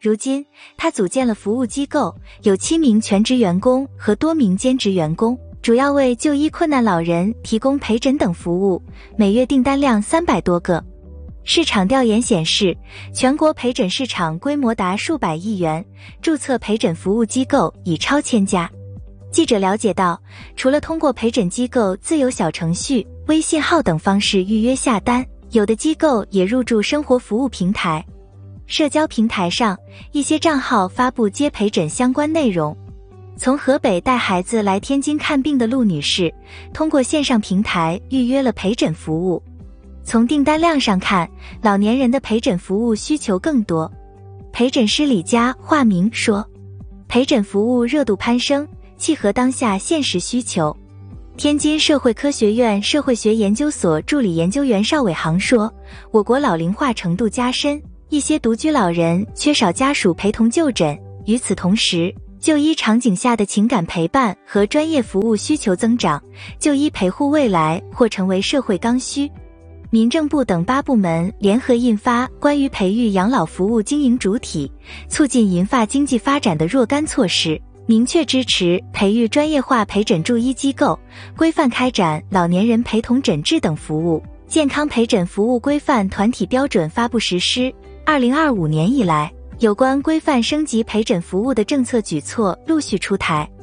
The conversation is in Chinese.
如今，他组建了服务机构，有7名全职员工和多名兼职员工，主要为就医困难老人提供陪诊等服务，每月订单量300多个。市场调研显示，全国陪诊市场规模达数百亿元，注册陪诊服务机构已超1000家。记者了解到，除了通过陪诊机构自有小程序、微信号等方式预约下单，有的机构也入驻生活服务平台。社交平台上，一些账号发布接陪诊相关内容。从河北带孩子来天津看病的陆女士，通过线上平台预约了陪诊服务。从订单量上看，老年人的陪诊服务需求更多。陪诊师李佳化名说，陪诊服务热度攀升，契合当下现实需求。天津社会科学院社会学研究所助理研究员邵伟航说，我国老龄化程度加深，一些独居老人缺少家属陪同就诊，与此同时，就医场景下的情感陪伴和专业服务需求增长，就医陪护未来或成为社会刚需。民政部等8部门联合印发关于培育养老服务经营主体、促进银发经济发展的若干措施，明确支持培育专业化陪诊助医机构，规范开展老年人陪同诊治等服务。健康陪诊服务规范团体标准发布实施。2025年以来，有关规范升级陪诊服务的政策举措陆续出台。